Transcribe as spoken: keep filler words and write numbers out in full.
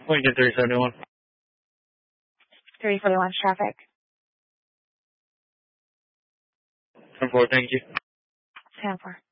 Lincoln three seventy-one. three forty-one traffic. ten four, thank you. ten four.